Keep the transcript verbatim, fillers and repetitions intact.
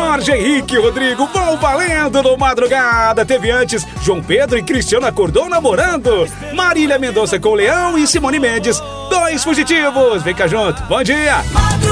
Jorge Henrique e Rodrigo vão valendo no Madrugada. Teve antes João Pedro e Cristiano acordou namorando. Marília Mendonça com Leão e Simone Mendes, dois fugitivos. Vem cá junto, bom dia.